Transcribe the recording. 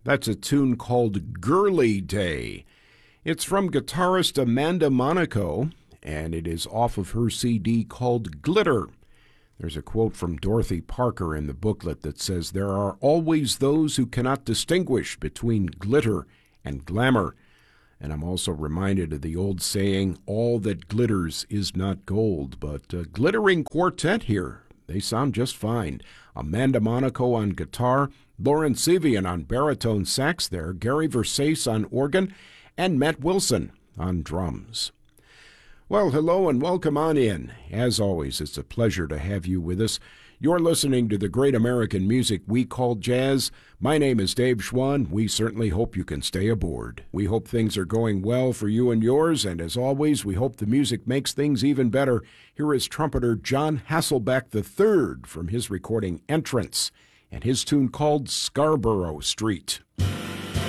That's a tune called Girly Day. It's from guitarist Amanda Monaco, and it is off of her CD called Glitter. There's a quote from Dorothy Parker in the booklet that says, "There are always those who cannot distinguish between glitter and glamour." And I'm also reminded of the old saying, "All that glitters is not gold." But glittering quartet here. They sound just fine. Amanda Monaco on guitar, Lauren Sivian on baritone sax there, Gary Versace on organ, and Matt Wilson on drums. Well, hello and welcome on in. As always, it's a pleasure to have you with us. You're listening to the great American music we call jazz. My name is Dave Schwann. We certainly hope you can stay aboard. We hope things are going well for you and yours, and as always, we hope the music makes things even better. Here is trumpeter John Hasselbeck III from his recording Entrance, and his tune called Scarborough Street.